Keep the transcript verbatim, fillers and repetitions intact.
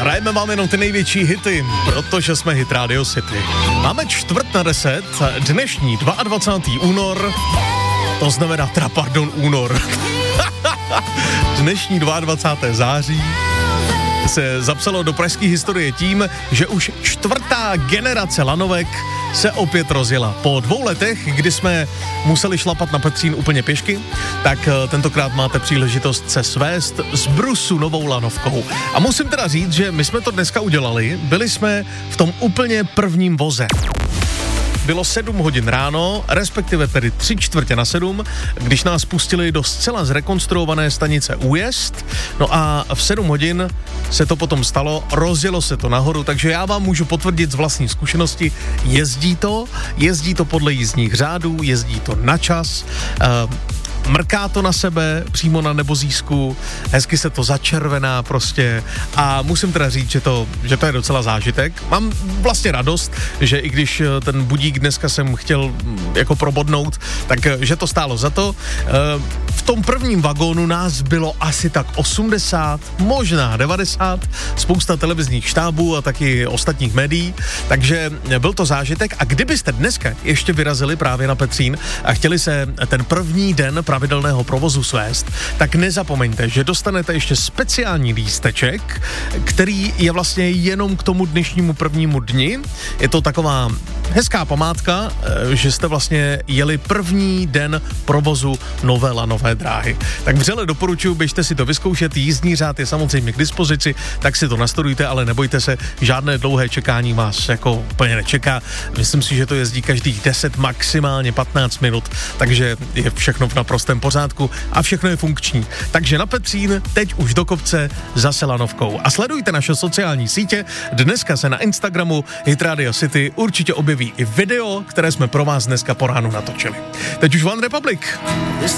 Hrajeme vám jenom ty největší hity, protože jsme Hit Radio City. Máme čtvrt na deset, dnešní dvacátého druhého únor, to znamená, teda pardon, únor. Dnešní dvacátého druhého září se zapsalo do pražské historie tím, že už čtvrtá generace lanovek se opět rozjela. Po dvou letech, kdy jsme museli šlapat na Petřín úplně pěšky, tak tentokrát máte příležitost se svést z brusu novou lanovkou. A musím teda říct, že my jsme to dneska udělali, byli jsme v tom úplně prvním voze. Bylo sedm hodin ráno, respektive tedy tři čtvrtě na sedm, když nás pustili do zcela zrekonstruované stanice Újezd. No a v sedm hodin se to potom stalo, rozjelo se to nahoru, takže já vám můžu potvrdit z vlastní zkušenosti, jezdí to, jezdí to podle jízdních řádů, jezdí to na čas, uh, mrká to na sebe, přímo na nebozísku, hezky se to začervená prostě a musím teda říct, že to, že to je docela zážitek. Mám vlastně radost, že i když ten budík dneska jsem chtěl jako probodnout, tak že to stálo za to. V tom prvním vagónu nás bylo asi tak osmdesát, možná devadesát, spousta televizních štábů a taky ostatních médií, takže byl to zážitek a kdybyste dneska ještě vyrazili právě na Petřín a chtěli se ten první den pravidelného provozu svést, tak nezapomeňte, že dostanete ještě speciální lísteček, který je vlastně jenom k tomu dnešnímu prvnímu dni. Je to taková hezká památka, že jste vlastně jeli první den provozu nové lanové dráhy. Tak vřele doporučuji, běžte si to vyzkoušet, jízdní řád je samozřejmě k dispozici, tak si to nastudujte, ale nebojte se, žádné dlouhé čekání vás jako úplně nečeká. Myslím si, že to jezdí každých deset, maximálně patnáct minut, takže je všechno v naprostém pořádku a všechno je funkční. Takže na Petřín teď už do kopce zase lanovkou. A sledujte naše sociální sítě. Dneska se na Instagramu Hit Radio City určitě objeví i video, které jsme pro vás dneska po ránu natočili. Teď už One Republic.